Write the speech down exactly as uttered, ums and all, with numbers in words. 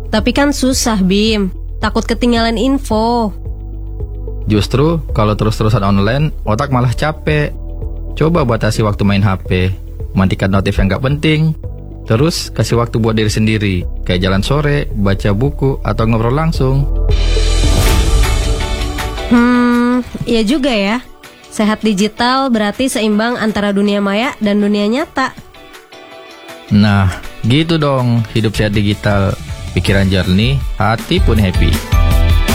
Tapi kan susah, Bim. Takut ketinggalan info. Justru kalau terus-terusan online, otak malah capek. Coba batasi waktu main H P, matikan notif yang gak penting. Terus kasih waktu buat diri sendiri, kayak jalan sore, baca buku, atau ngobrol langsung. Hmm, iya juga ya. Sehat digital berarti seimbang antara dunia maya dan dunia nyata. Nah, gitu dong hidup sehat digital. Pikiran jernih, hati pun happy.